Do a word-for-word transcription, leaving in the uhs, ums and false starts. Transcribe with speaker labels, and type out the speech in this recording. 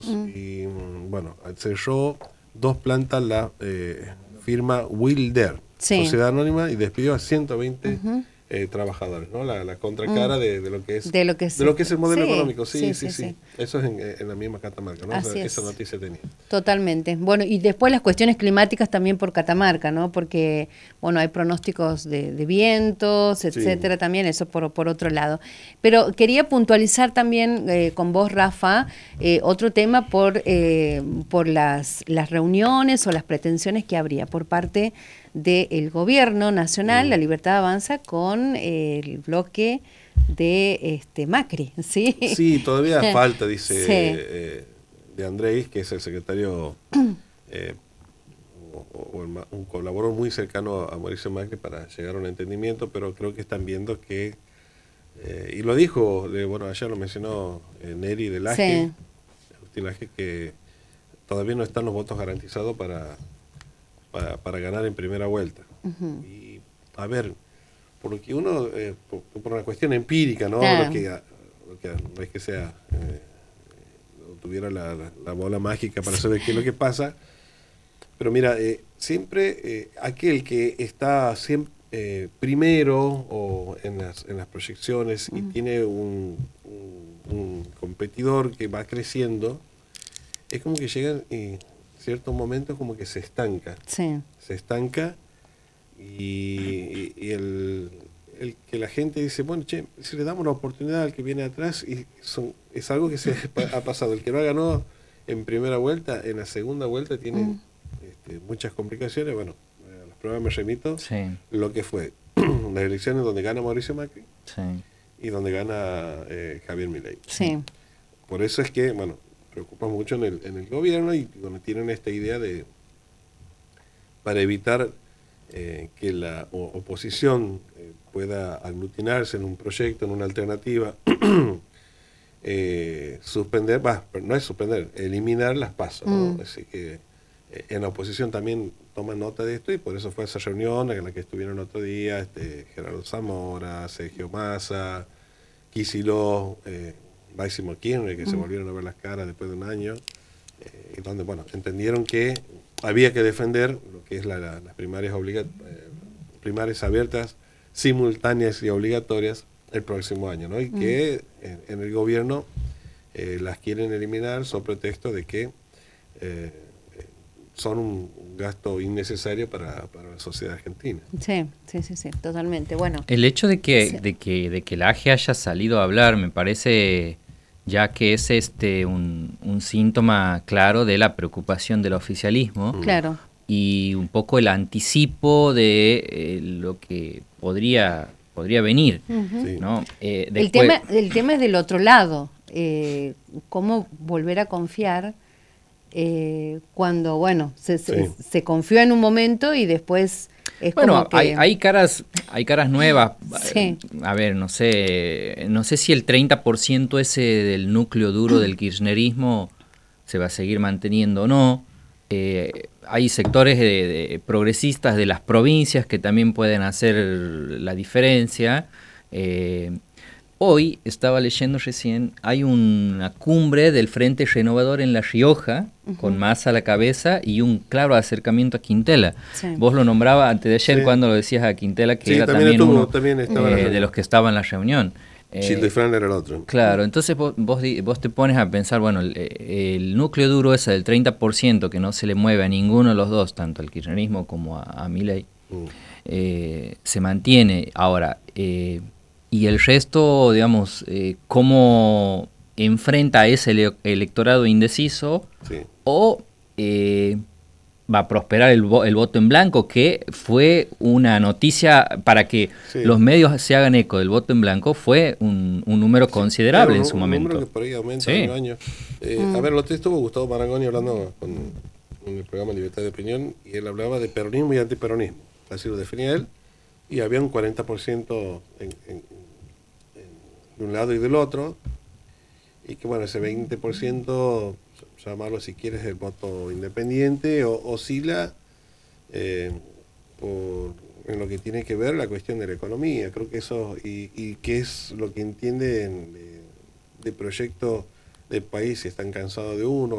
Speaker 1: Mm. Y bueno, cerró dos plantas la eh, firma Wilder, sí. Sociedad Anónima, y despidió a ciento veinte uh-huh. eh, trabajadores, ¿no? La, la contracara mm. de, de lo que es
Speaker 2: de lo que,
Speaker 1: de lo que es el modelo
Speaker 2: sí,
Speaker 1: económico. Sí, sí, sí.
Speaker 2: sí, sí.
Speaker 1: sí. Eso es en, en la misma Catamarca, ¿no? Esa, esa noticia tenía.
Speaker 2: Totalmente. Bueno, y después las cuestiones climáticas también por Catamarca, ¿no? Porque, bueno, hay pronósticos de, de vientos, etcétera, sí. También, eso por, por otro lado. Pero quería puntualizar también eh, con vos, Rafa, eh, otro tema por, eh, por las, las reuniones o las pretensiones que habría por parte del gobierno nacional, mm. La Libertad Avanza, con eh, el bloque de este Macri, ¿sí?
Speaker 1: Sí, todavía falta, dice sí. eh, de Andrés, que es el secretario eh, o, o el, un colaborador muy cercano a Mauricio Macri para llegar a un entendimiento, pero creo que están viendo que, eh, y lo dijo, eh, bueno, ayer lo mencionó eh, Neri de Laje, sí. Agustín Laje, que todavía no están los votos garantizados para, para, para ganar en primera vuelta. Uh-huh. Y a ver, por lo que uno, eh, por, por una cuestión empírica, ¿no? Claro. Lo que, lo que no es que sea, eh, tuviera la, la, la bola mágica para saber qué es lo que pasa, pero mira, eh, siempre eh, aquel que está siempre eh, primero o en las, en las proyecciones uh-huh. y tiene un, un, un competidor que va creciendo, es como que llega en ciertos momentos como que se estanca,
Speaker 2: sí.
Speaker 1: se estanca y, y, y el, el que la gente dice, bueno, che, si le damos la oportunidad al que viene atrás, y son, es algo que se ha pasado. El que no ganó en primera vuelta, en la segunda vuelta tiene mm. este, muchas complicaciones. Bueno, a las pruebas me remito,
Speaker 2: sí.
Speaker 1: Lo que fue las elecciones donde gana Mauricio Macri
Speaker 2: sí.
Speaker 1: y donde gana eh, Javier Milei.
Speaker 2: Sí.
Speaker 1: Por eso es que, bueno, preocupa mucho en el, en el gobierno y bueno, tienen esta idea de, para evitar eh, que la o, oposición eh, pueda aglutinarse en un proyecto, en una alternativa, eh, suspender, bah, no es suspender, eliminar las PASO, ¿no? Mm. Así que eh, en la oposición también toman nota de esto y por eso fue esa reunión en la que estuvieron otro día este, Gerardo Zamora, Sergio Massa, Kicillof, eh, Máximo Kirchner, que mm. se volvieron a ver las caras después de un año, eh, y donde, bueno, entendieron que había que defender lo que es la, la, las primarias, obliga, eh, primarias abiertas, simultáneas y obligatorias el próximo año, ¿no? Y mm. que en, en el gobierno eh, las quieren eliminar sobre pretexto de que eh, son un, un gasto innecesario para, para la sociedad argentina.
Speaker 2: Sí, sí, sí, sí, totalmente. Bueno,
Speaker 3: el hecho de que,
Speaker 2: sí.
Speaker 3: de que, de que la A G haya salido a hablar me parece ya que es este un, un síntoma claro de la preocupación del oficialismo.
Speaker 2: Claro.
Speaker 3: Y un poco el anticipo de eh, lo que podría podría venir, uh-huh.
Speaker 1: sí.
Speaker 3: ¿no?
Speaker 2: Eh, después... el tema el tema es del otro lado, eh, cómo volver a confiar eh, cuando bueno se, sí. se, se confió en un momento y después es
Speaker 3: bueno
Speaker 2: como que...
Speaker 3: hay, hay caras hay caras nuevas.
Speaker 2: Sí.
Speaker 3: A ver, no sé no sé si el treinta por ciento ese del núcleo duro del kirchnerismo se va a seguir manteniendo o no. Eh, hay sectores de, de progresistas de las provincias que también pueden hacer la diferencia. Eh, hoy estaba leyendo recién, hay una cumbre del Frente Renovador en La Rioja, uh-huh. con Massa a la cabeza y un claro acercamiento a Quintela. Sí. Vos lo nombrabas antes de ayer sí. cuando lo decías a Quintela, que
Speaker 1: sí,
Speaker 3: era
Speaker 1: también,
Speaker 3: también
Speaker 1: estuvo,
Speaker 3: uno
Speaker 1: también
Speaker 3: eh, de los que estaba en la reunión.
Speaker 1: Childe Fran era el otro.
Speaker 3: Claro, entonces vos, vos, vos te pones a pensar, bueno, el, el núcleo duro ese del treinta por ciento que no se le mueve a ninguno de los dos, tanto al kirchnerismo como a, a Milei, mm. eh, se mantiene. Ahora, eh, y el resto, digamos, eh, cómo enfrenta a ese ele- electorado indeciso
Speaker 1: sí.
Speaker 3: o... Eh, va a prosperar el, vo- el voto en blanco, que fue una noticia para que sí. los medios se hagan eco del voto en blanco, fue un, un número sí, considerable un, en su
Speaker 1: un
Speaker 3: momento.
Speaker 1: Un número que por ahí aumenta
Speaker 3: sí.
Speaker 1: año a año. Eh, mm. A ver, lo estuvo Gustavo Marangoni hablando con, en el programa Libertad de Opinión, y él hablaba de peronismo y antiperonismo. Así lo definía él, y había un cuarenta por ciento en, en, en, de un lado y del otro, y que bueno, ese veinte por ciento... llamarlo si quieres el voto independiente, o oscila eh, por, en lo que tiene que ver la cuestión de la economía. Creo que eso, y, y qué es lo que entienden de, de proyecto del país, si están cansados de uno,